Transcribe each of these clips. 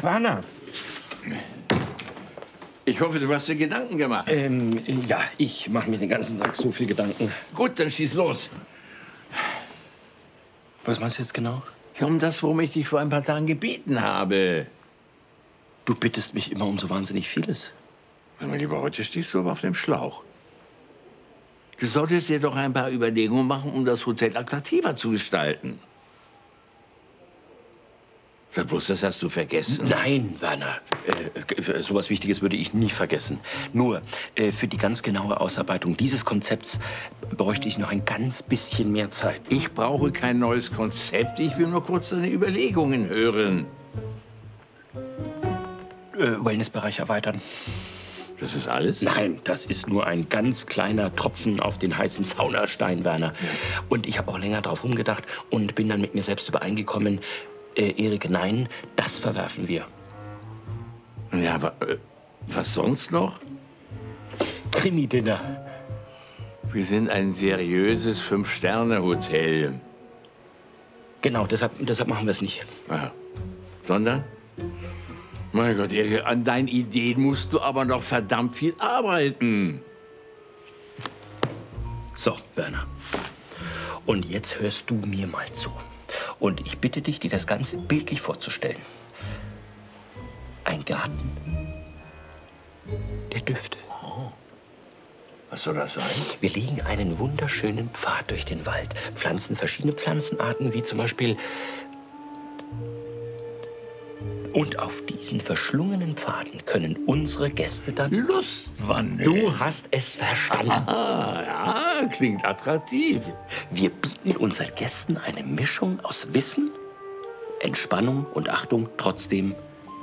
Werner. Ich hoffe, du hast dir Gedanken gemacht. Ja, ich mache mir den ganzen Tag so viel Gedanken. Gut, dann schieß los. Was meinst du jetzt genau? Ja, um das, worum ich dich vor ein paar Tagen gebeten habe. Du bittest mich immer um so wahnsinnig vieles. Mein Lieber, heute stehst du aber auf dem Schlauch. Du solltest dir doch ein paar Überlegungen machen, um das Hotel attraktiver zu gestalten. Sag bloß, das hast du vergessen. Nein, Werner. Sowas Wichtiges würde ich nie vergessen. Nur, für die ganz genaue Ausarbeitung dieses Konzepts bräuchte ich noch ein ganz bisschen mehr Zeit. Ich brauche kein neues Konzept. Ich will nur kurz deine Überlegungen hören. Wellnessbereich erweitern. Das ist alles? Nein, das ist nur ein ganz kleiner Tropfen auf den heißen Saunastein, Werner. Und ich habe auch länger drauf rumgedacht und bin dann mit mir selbst übereingekommen, Erik, nein, das verwerfen wir. Ja, aber was sonst noch? Krimi-Dinner. Wir sind ein seriöses 5-Sterne-Hotel. Genau, deshalb machen wir es nicht. Aha. Sondern? Mein Gott, Erik, an deinen Ideen musst du aber noch verdammt viel arbeiten. So, Werner. Und jetzt hörst du mir mal zu. Und ich bitte dich, dir das Ganze bildlich vorzustellen. Ein Garten der Düfte. Oh. Was soll das sein? Wir legen einen wunderschönen Pfad durch den Wald, pflanzen verschiedene Pflanzenarten, wie zum Beispiel... Und auf diesen verschlungenen Pfaden können unsere Gäste dann Lustwandeln. Du hast es verstanden. Ah, ja, klingt attraktiv. Wir bieten unseren Gästen eine Mischung aus Wissen, Entspannung und Achtung, trotzdem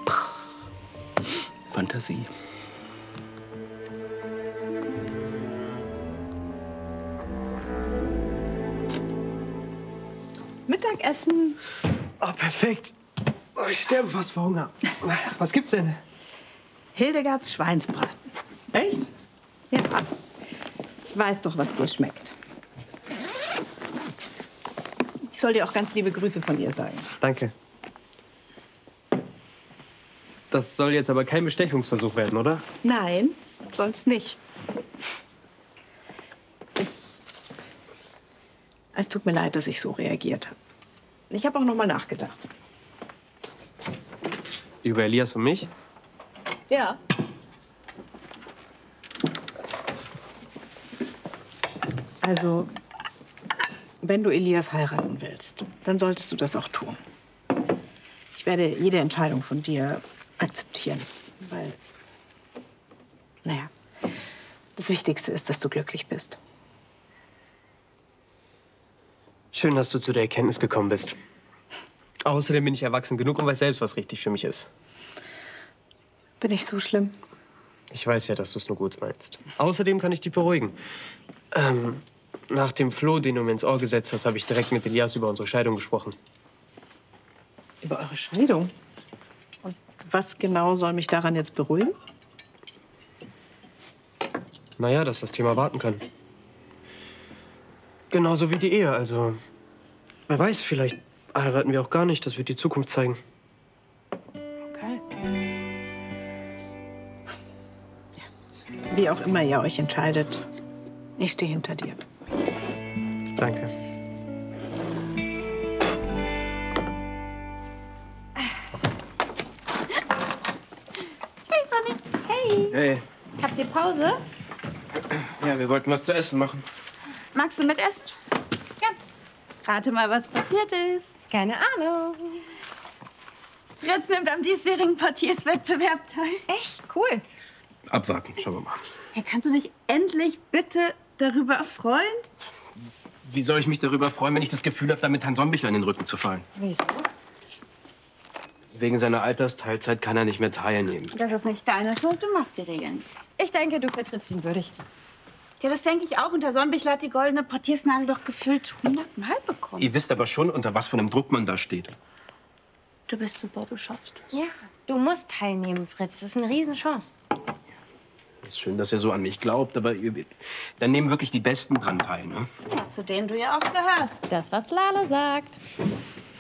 Fantasie. Mittagessen. Oh, perfekt. Oh, ich sterbe fast vor Hunger. Was gibt's denn? Hildegards Schweinsbraten. Echt? Ja. Ich weiß doch, was dir schmeckt. Ich soll dir auch ganz liebe Grüße von ihr sagen. Danke. Das soll jetzt aber kein Bestechungsversuch werden, oder? Nein, soll's nicht. Es tut mir leid, dass ich so reagiert habe. Ich habe auch noch mal nachgedacht. Über Elias und mich? Ja. Also, wenn du Elias heiraten willst, dann solltest du das auch tun. Ich werde jede Entscheidung von dir akzeptieren, weil, naja, das Wichtigste ist, dass du glücklich bist. Schön, dass du zu der Erkenntnis gekommen bist. Außerdem bin ich erwachsen genug und weiß selbst, was richtig für mich ist. Bin ich so schlimm? Ich weiß ja, dass du es nur gut meinst. Außerdem kann ich dich beruhigen. Nach dem Floh, den du mir ins Ohr gesetzt hast, habe ich direkt mit Elias über unsere Scheidung gesprochen. Über eure Scheidung? Und was genau soll mich daran jetzt beruhigen? Naja, dass das Thema warten kann. Genauso wie die Ehe, also... Wer weiß, vielleicht heiraten wir auch gar nicht. Das wird die Zukunft zeigen. Okay. Wie auch immer ihr euch entscheidet, ich stehe hinter dir. Danke. Hey, Fanny. Hey. Hey. Habt ihr Pause? Ja, wir wollten was zu essen machen. Magst du mitessen? Ja. Rate mal, was passiert ist. Keine Ahnung. Fritz nimmt am diesjährigen Portierswettbewerb teil. Echt? Cool. Abwarten, schauen wir mal. Hey, kannst du dich endlich bitte darüber freuen? Wie soll ich mich darüber freuen, wenn ich das Gefühl habe, damit Herrn Sombichler in den Rücken zu fallen? Wieso? Wegen seiner Altersteilzeit kann er nicht mehr teilnehmen. Das ist nicht deine Schuld, du machst die Regeln. Ich denke, du vertrittst ihn würdig. Ja, das denke ich auch. Und der Sonnenbichler hat die goldene Portiersnadel doch gefühlt 100 Mal bekommen. Ihr wisst aber schon, unter was für einem Druck man da steht. Du bist super, du schaffst es. Ja, du musst teilnehmen, Fritz. Das ist eine Riesenchance. Ist schön, dass ihr so an mich glaubt, aber dann nehmen wirklich die Besten dran teil, ne? Ja, zu denen du ja auch gehörst. Das, was Lale sagt.